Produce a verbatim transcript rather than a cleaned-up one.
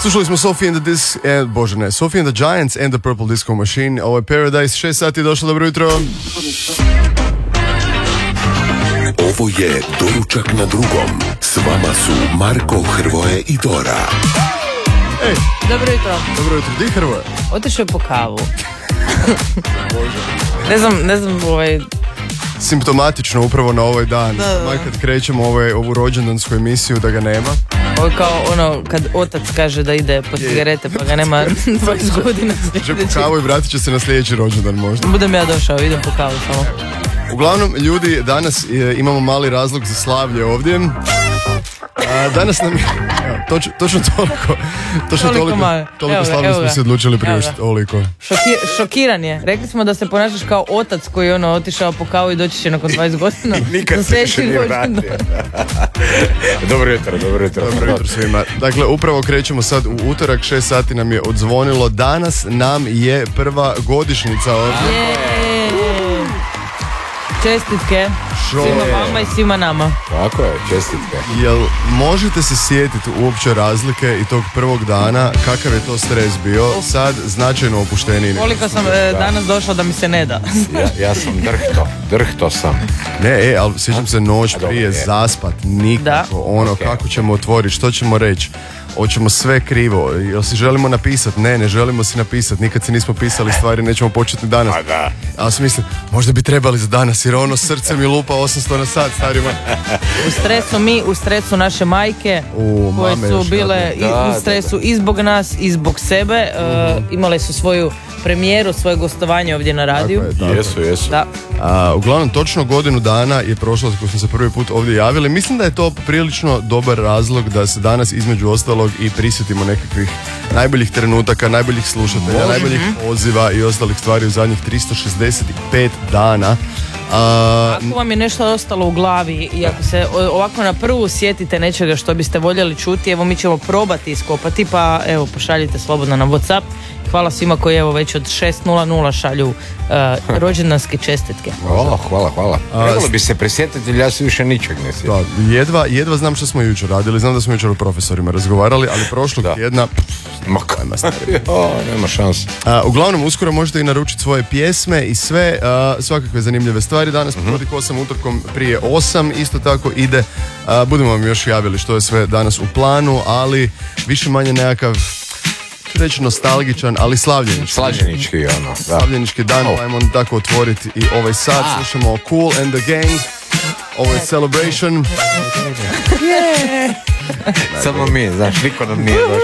Slušali smo Sophie and the Dis... Eh, bože ne, Sophie and the Giants and the Purple Disco Machine. Ovo je Paradise, šest sati, došlo, dobro jutro. Ovo je Doručak na drugom. S vama su Marko, Hrvoje i Dora. Ej, Dobro jutro. dobro jutro, di Hrvoje? Otišao je po kavu. ne znam, ne znam, ovaj... Simptomatično upravo na ovaj dan. Da, da. Maj kad krećemo ovaj, ovu rođendansku emisiju da ga nema. Ovo je kao ono, kad otac kaže da ide po cigarete pa ga nema dvadeset godina Že po sljedeći. kavu i vratit će se na sljedeći rođendan možda. Budem ja došao, idem po kavu samo. Uglavnom, ljudi, danas e, imamo mali razlog za slavlje ovdje. A, danas nam je, evo, toč, točno toliko, točno Toliko toliko, malo. toliko Evo ga, slavlje evo smo ga. se odlučili Evo ga. priuštiti, ovoliko. Šoki, šokiran je. Rekli smo da se ponašaš kao otac koji je ono otišao po kavu i doći će nakon dvadeset godina. Nikad Na se više sljedeći nije rođendan. vratio. Dobro jutro, dobro jutro. Dobro jutro svima. Dakle, upravo krećemo sad u utorak, šest sati nam je odzvonilo. Danas nam je prva godišnjica ovdje. Je. Čestitke Šo svima je? vama i svima nama. Tako je, čestitke. Jel možete se sjetiti uopće razlike i tog prvog dana, kakav je to stres bio? Sad značajno opušteniji. nego- Koliko sam e, danas došla da mi se ne da. Ja, ja sam drhto, drhto sam. Ne, e, ali sjećam se noć A, dobro, prije, je. zaspat, nikako, Da. ono, Ok. kako ćemo otvoriti, što ćemo reći, hoćemo sve krivo, jel si želimo napisati, ne, ne želimo si napisati, nikad si nismo pisali stvari, nećemo početi ni danas. A da. Ali sam mislim, možda bi trebali za danas, jer ono srce mi lupa osamsto na sat, starima. U stresu mi, u stresu naše majke U, koje mame su još bile jadne. i- Da, u da, stresu i zbog nas i zbog sebe. E, imale su svoju premijeru, svoje gostovanje ovdje na radiju. Tako je, tako je. Jesu, jesu. Da. A, uglavnom, točno godinu dana je prošlo kako smo se prvi put ovdje javili. Mislim da je to prilično dobar razlog da se danas između ostalog i prisjetimo nekakvih najboljih trenutaka, najboljih slušatelja, najboljih poziva i ostalih stvari u zadnjih tristo šezdeset pet dana. A, Ako vam je nešto ostalo u glavi i ako se o- ovako na prvu sjetite nečega što biste voljeli čuti, evo mi ćemo probati iskopati, pa evo pošaljite slobodno na WhatsApp. Hvala svima koji evo već od šest nula nula šalju uh, rođendanske čestitke. O, hvala, hvala. A, Trebalo bi se prisjetiti, jer ja se više ničeg ne sjećam. da, jedva, jedva znam što smo jučer radili, znam da smo jučer o profesorima razgovarali, ali prošlog Da. tjedna, Ma kaj, o, nema šans. A, uglavnom, uskoro možete i naručiti svoje pjesme i sve, a, svakakve zanimljive stvari. Danas Mhm. protiv osam, utorkom prije osam, isto tako ide. A, budemo vam još javili što je sve danas u planu, ali više manje nekakav, ću reći nostalgičan, ali slavljenički. Slađenički, ono, da. Slavljenički dan, Oh. ajmo tako otvoriti i ovaj sat. Slušamo Kool and the Gang. Ovo je Celebration. Samo mi, znaš, niko nam nije došao.